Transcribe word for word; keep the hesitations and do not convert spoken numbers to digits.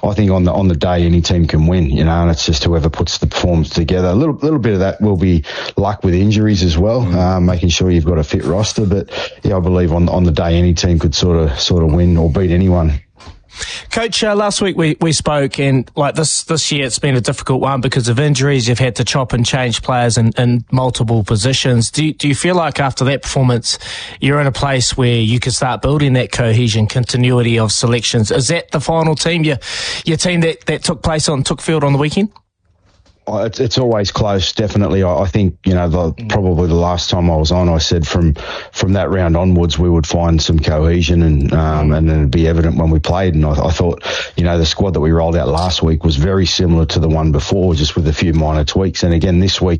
I think on the on the day any team can win, you know, and it's just whoever puts the performance together. A little little bit of that will be luck with injuries as well, um, making sure you've got a fit roster. But yeah, I believe on on the day any team could sort of sort of win or beat anyone. Coach, uh, last week we, we spoke, and like this this year it's been a difficult one because of injuries. You've had to chop and change players in, in multiple positions. Do you, do you feel like after that performance you're in a place where you can start building that cohesion, continuity of selections? Is that the final team, your, your team that, that took place on took field on the weekend? Oh, It's, it's always close, definitely. I, I think, you know, the, probably the last time I was on, I said from from that round onwards we would find some cohesion and um, and then it'd be evident when we played. And I, I thought, you know, the squad that we rolled out last week was very similar to the one before, just with a few minor tweaks. And again, this week,